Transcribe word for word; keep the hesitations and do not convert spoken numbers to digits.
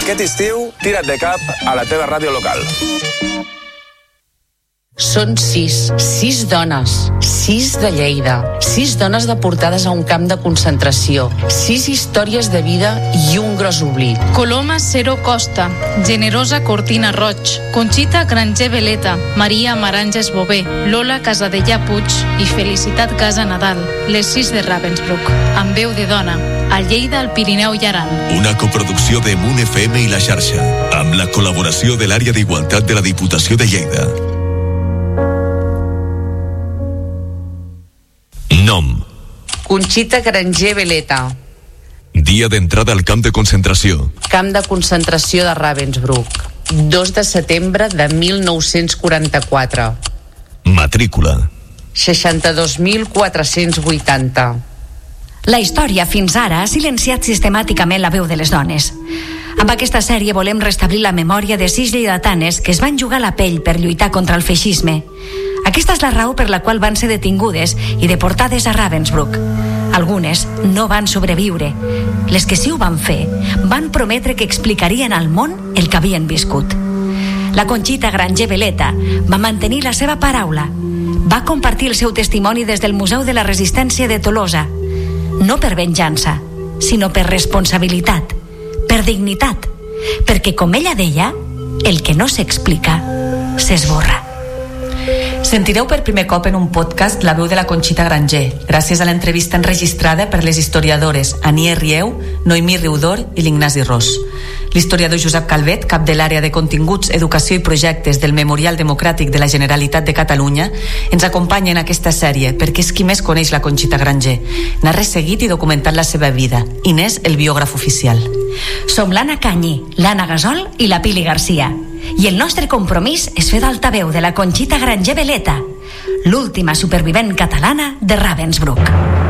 Aquest estiu, tira't de cap a la teva ràdio local. Són sis, sis dones, sis de Lleida, sis dones deportades a un camp de concentració, sis històries de vida i un gros oblit. Coloma Cero Costa, Generosa Cortina Roig, Conxita Granger Veleta, Maria Maranges Bové, Lola Casadellà Puig i Felicitat Casa Nadal, les sis de Ravensbrück, amb veu de dona, a Lleida, al Pirineu i Aran. Una coproducció de Moon F M i La Xarxa, amb la col·laboració de l'àrea d'Igualtat de la Diputació de Lleida. Nom: Conxita Granger Veleta. Dia d'entrada al camp de concentració. Camp de concentració de Ravensbrück, dos de setembre de mil nou-cents quaranta-quatre. Matrícula: seixanta-dos mil quatre-cents vuitanta. La història fins ara ha silenciat sistemàticament la veu de les dones. Amb aquesta sèrie volem restablir la memòria de sis lleidatanes que es van jugar la pell per lluitar contra el feixisme. Aquesta és la raó per la qual van ser detingudes i deportades a Ravensbrück. Algunes no van sobreviure. Les que sí ho van fer van prometre que explicarien al món el que havien viscut. La Conxita Granger Veleta va mantenir la seva paraula. Va compartir el seu testimoni des del Museu de la Resistència de Tolosa. No per venjança, sinó per responsabilitat, per dignitat, perquè, com ella deia, el que no s'explica s'esborra. Sentireu per primer cop en un podcast la veu de la Conxita Granger, gràcies a l'entrevista enregistrada per les historiadores Anier Rieu, Noemí Riudor i l'Ignasi Ros. L'historiador Josep Calvet, cap de l'àrea de continguts, educació i projectes del Memorial Democràtic de la Generalitat de Catalunya, ens acompanya en aquesta sèrie perquè és qui més coneix la Conxita Granger. N'ha resseguit i documentat la seva vida, i n'és el biògraf oficial. Som l'Anna Canyi, l'Anna Gasol i la Pili Garcia. I el nostre compromís és fer d'altaveu de la Conxita Granger Veleta, l'última supervivent catalana de Ravensbrück.